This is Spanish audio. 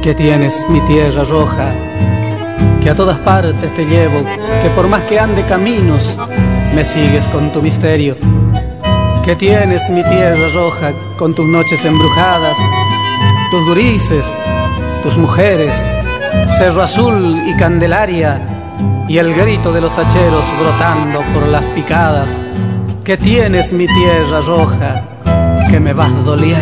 Que tienes mi tierra roja, que a todas partes te llevo, que por más que ande caminos, me sigues con tu misterio. Que tienes mi tierra roja, con tus noches embrujadas, tus gurises, tus mujeres, Cerro Azul y Candelaria, y el grito de los hacheros brotando por las picadas. Que tienes mi tierra roja, que me vas doliendo.